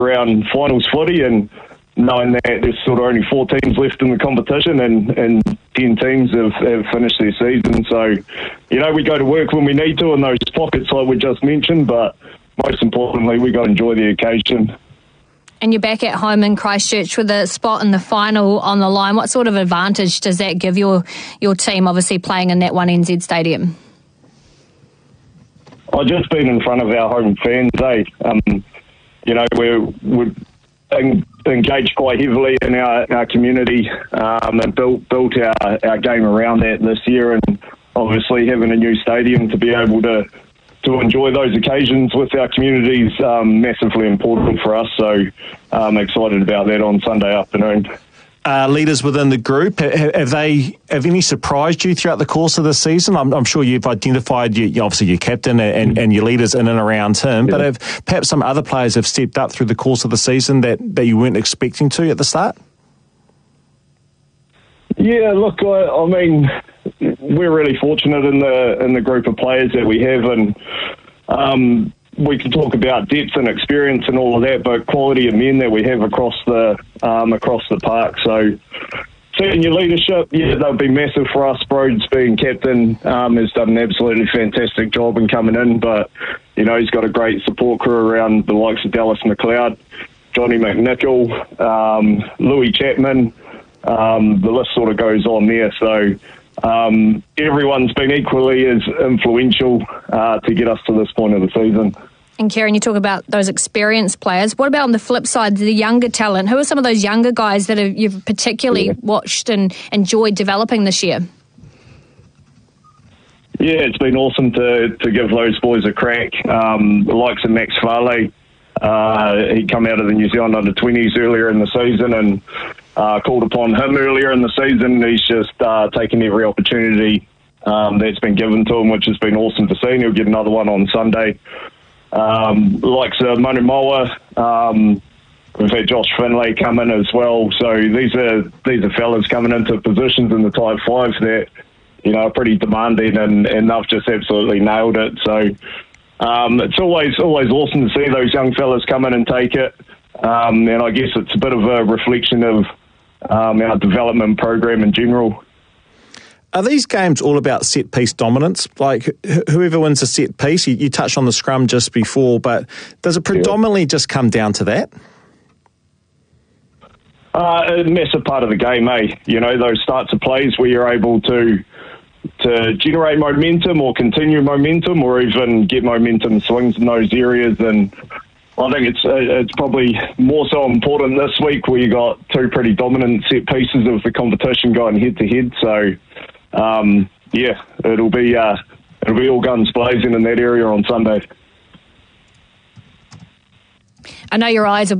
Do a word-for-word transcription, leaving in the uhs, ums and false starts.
around finals footy, and knowing that there's sort of only four teams left in the competition and, and ten teams have, have finished their season. So, you know, we go to work when we need to in those pockets like we just mentioned, but most importantly, we got to enjoy the occasion. And you're back at home in Christchurch with a spot in the final on the line. What sort of advantage does that give your, your team, obviously playing in that one N Z stadium? I've just been in front of our home fans, eh? Um, you know, we're, we're engaged quite heavily in our, our community um, and built built our, our game around that this year, and obviously having a new stadium to be able to to enjoy those occasions with our community is um, massively important for us, so I'm excited about that on Sunday afternoon. Uh, leaders within the group, have, have they have any surprised you throughout the course of the season? I'm, I'm sure you've identified you, obviously your captain and, and your leaders in and around him, yeah. But have perhaps some other players have stepped up through the course of the season that, that you weren't expecting to at the start? Yeah, look, I, I mean, we're really fortunate in the in the group of players that we have, and um, we can talk about depth and experience and all of that, but quality of men that we have across the um, across the park. So senior leadership, yeah, they'll be massive for us. Broads being captain um, has done an absolutely fantastic job in coming in, but you know, he's got a great support crew around the likes of Dallas McLeod, Johnny McNichol, um, Louis Chapman. Um, the list sort of goes on there. So um, everyone's been equally as influential uh, to get us to this point of the season. And Kieran, you talk about those experienced players. What about on the flip side, the younger talent? Who are some of those younger guys that have, you've particularly yeah. watched and enjoyed developing this year? Yeah, it's been awesome to, to give those boys a crack. Um, the likes of Max Farley, uh, he come out of the New Zealand under twenties earlier in the season, and Uh, called upon him earlier in the season. He's just uh, taken every opportunity um, that's been given to him, which has been awesome to see, and he'll get another one on Sunday. Um, likes of Manu Moa, um, we've had Josh Finlay come in as well. So these are these are fellas coming into positions in the type five that, you know, are pretty demanding, and, and they've just absolutely nailed it. So um, it's always always awesome to see those young fellas come in and take it. Um, and I guess it's a bit of a reflection of um, our development program in general. Are these games all about set-piece dominance? Like, wh- whoever wins a set-piece, you, you touched on the scrum just before, but does it predominantly yeah. just come down to that? Uh, a massive part of the game, eh? You know, those starts of plays where you're able to to generate momentum or continue momentum or even get momentum swings in those areas, and I think it's uh, it's probably more so important this week where you got two pretty dominant set pieces of the competition going head to head. So, um, yeah, it'll be uh, it'll be all guns blazing in that area on Sunday. I know your eyes are